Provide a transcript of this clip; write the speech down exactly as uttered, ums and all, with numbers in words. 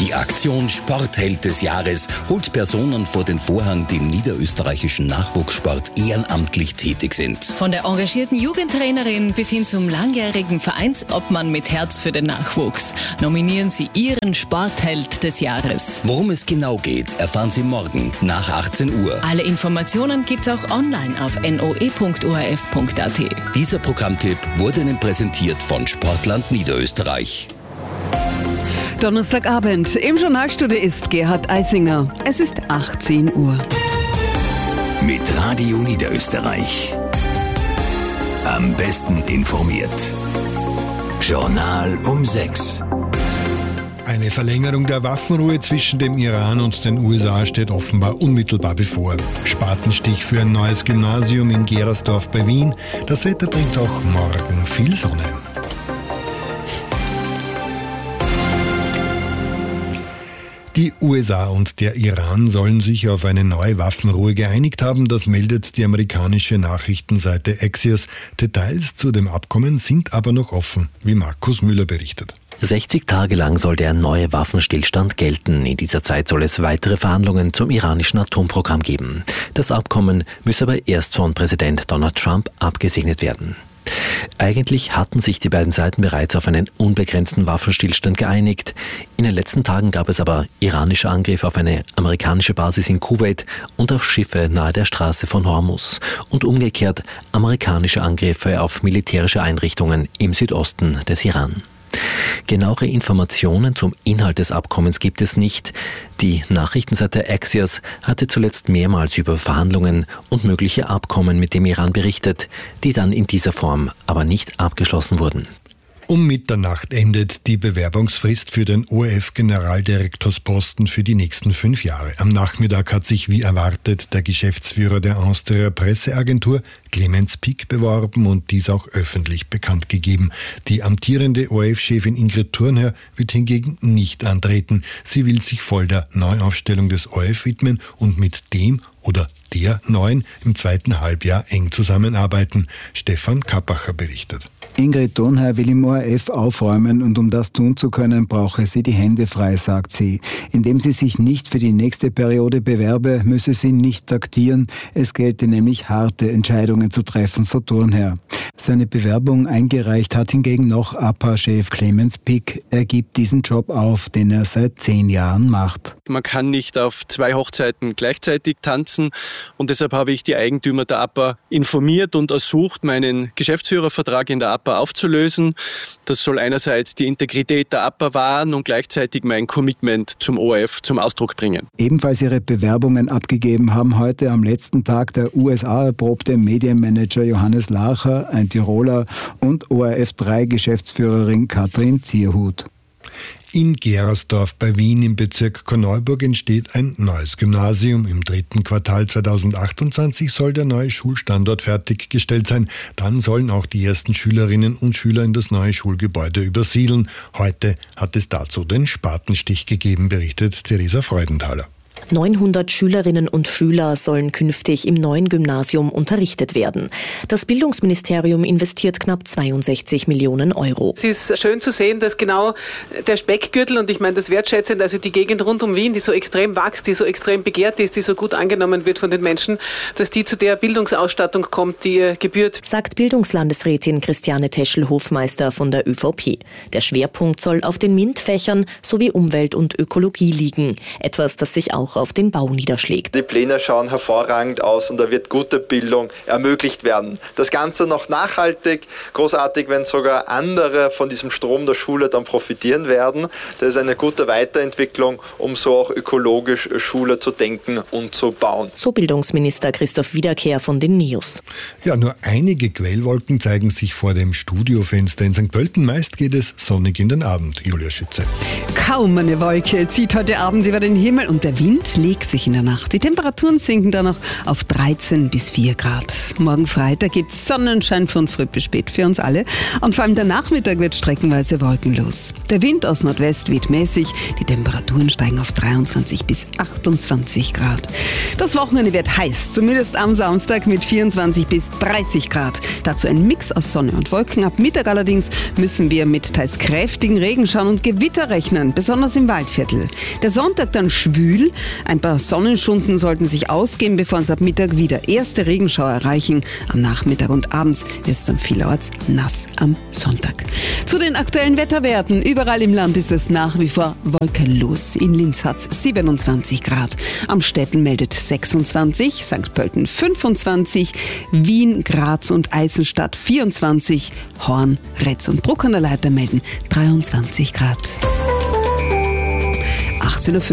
Die Aktion Sportheld des Jahres holt Personen vor den Vorhang, die im niederösterreichischen Nachwuchssport ehrenamtlich tätig sind. Von der engagierten Jugendtrainerin bis hin zum langjährigen Vereinsobmann mit Herz für den Nachwuchs nominieren sie ihren Sportheld des Jahres. Worum es genau geht, erfahren Sie morgen nach achtzehn Uhr. Alle Informationen gibt's auch online auf n o e punkt o r f punkt a t. Dieser Programmtipp wurde Ihnen präsentiert von Sportland Niederösterreich. Donnerstagabend. Im Journalstudio ist Gerhard Eisinger. Es ist achtzehn Uhr. Mit Radio Niederösterreich. Am besten informiert. Journal um sechs. Eine Verlängerung der Waffenruhe zwischen dem Iran und den U S A steht offenbar unmittelbar bevor. Spatenstich für ein neues Gymnasium in Gerersdorf bei Wien. Das Wetter bringt auch morgen viel Sonne. Die U S A und der Iran sollen sich auf eine neue Waffenruhe geeinigt haben. Das meldet die amerikanische Nachrichtenseite Axios. Details zu dem Abkommen sind aber noch offen, wie Markus Müller berichtet. sechzig Tage lang soll der neue Waffenstillstand gelten. In dieser Zeit soll es weitere Verhandlungen zum iranischen Atomprogramm geben. Das Abkommen müsse aber erst von Präsident Donald Trump abgesegnet werden. Eigentlich hatten sich die beiden Seiten bereits auf einen unbegrenzten Waffenstillstand geeinigt. In den letzten Tagen gab es aber iranische Angriffe auf eine amerikanische Basis in Kuwait und auf Schiffe nahe der Straße von Hormuz und umgekehrt amerikanische Angriffe auf militärische Einrichtungen im Südosten des Iran. Genauere Informationen zum Inhalt des Abkommens gibt es nicht. Die Nachrichtenseite Axios hatte zuletzt mehrmals über Verhandlungen und mögliche Abkommen mit dem Iran berichtet, die dann in dieser Form aber nicht abgeschlossen wurden. Um Mitternacht endet die Bewerbungsfrist für den O R F-Generaldirektorsposten für die nächsten fünf Jahre. Am Nachmittag hat sich wie erwartet der Geschäftsführer der Austria Presseagentur, Clemens Pick, beworben und dies auch öffentlich bekannt gegeben. Die amtierende O R F-Chefin Ingrid Thurnherr wird hingegen nicht antreten. Sie will sich voll der Neuaufstellung des O R F widmen und mit dem oder der Neuen im zweiten Halbjahr eng zusammenarbeiten. Stefan Kappacher berichtet. Ingrid Thurnherr will im O R F aufräumen und um das tun zu können, brauche sie die Hände frei, sagt sie. Indem sie sich nicht für die nächste Periode bewerbe, müsse sie nicht taktieren. Es gelte nämlich harte Entscheidungen zu treffen, so Thurnherr. Seine Bewerbung eingereicht hat hingegen noch A P A-Chef Clemens Pick. Er gibt diesen Job auf, den er seit zehn Jahren macht. Man kann nicht auf zwei Hochzeiten gleichzeitig tanzen und deshalb habe ich die Eigentümer der A P A informiert und ersucht, meinen Geschäftsführervertrag in der A P A aufzulösen. Das soll einerseits die Integrität der A P A wahren und gleichzeitig mein Commitment zum O R F zum Ausdruck bringen. Ebenfalls ihre Bewerbungen abgegeben haben heute am letzten Tag der U S A-erprobte Medienmanager Johannes Lacher, ein Tiroler, und O R F drei Geschäftsführerin Katrin Zierhut. In Gerersdorf bei Wien im Bezirk Korneuburg entsteht ein neues Gymnasium. Im dritten Quartal zweitausendachtundzwanzig soll der neue Schulstandort fertiggestellt sein. Dann sollen auch die ersten Schülerinnen und Schüler in das neue Schulgebäude übersiedeln. Heute hat es dazu den Spatenstich gegeben, berichtet Theresa Freudenthaler. neunhundert Schülerinnen und Schüler sollen künftig im neuen Gymnasium unterrichtet werden. Das Bildungsministerium investiert knapp zweiundsechzig Millionen Euro. Es ist schön zu sehen, dass genau der Speckgürtel, und ich meine das wertschätzend, also die Gegend rund um Wien, die so extrem wächst, die so extrem begehrt ist, die so gut angenommen wird von den Menschen, dass die zu der Bildungsausstattung kommt, die ihr gebührt. Sagt Bildungslandesrätin Christiane Teschel-Hofmeister von der Ö V P. Der Schwerpunkt soll auf den MINT-Fächern sowie Umwelt und Ökologie liegen. Etwas, das sich auch auf den Bau niederschlägt. Die Pläne schauen hervorragend aus und da wird gute Bildung ermöglicht werden. Das Ganze noch nachhaltig, großartig, wenn sogar andere von diesem Strom der Schule dann profitieren werden. Das ist eine gute Weiterentwicklung, um so auch ökologisch Schule zu denken und zu bauen. So Bildungsminister Christoph Wiederkehr von den NIOS. Ja, nur einige Quellwolken zeigen sich vor dem Studiofenster in Sankt Pölten. Meist geht es sonnig in den Abend. Julia Schütze. Kaum eine Wolke zieht heute Abend über den Himmel und der Wind Wind legt sich in der Nacht. Die Temperaturen sinken dann noch auf dreizehn bis vier Grad. Morgen Freitag gibt es Sonnenschein von früh bis spät für uns alle. Und vor allem der Nachmittag wird streckenweise wolkenlos. Der Wind aus Nordwest weht mäßig. Die Temperaturen steigen auf dreiundzwanzig bis achtundzwanzig Grad. Das Wochenende wird heiß, zumindest am Samstag mit vierundzwanzig bis dreißig Grad. Dazu ein Mix aus Sonne und Wolken. Ab Mittag allerdings müssen wir mit teils kräftigen Regenschauern und Gewitter rechnen, besonders im Waldviertel. Der Sonntag dann schwül. Ein paar Sonnenstunden sollten sich ausgehen, bevor uns ab Mittag wieder erste Regenschauer erreichen. Am Nachmittag und abends wird es dann vielerorts nass am Sonntag. Zu den aktuellen Wetterwerten. Überall im Land ist es nach wie vor wolkenlos. In Linz hat es siebenundzwanzig Grad. Amstetten meldet sechsundzwanzig, Sankt Pölten fünfundzwanzig, Wien, Graz und Eisenstadt vierundzwanzig, Horn, Retz und Bruck an der Leiter melden dreiundzwanzig Grad. achtzehn Uhr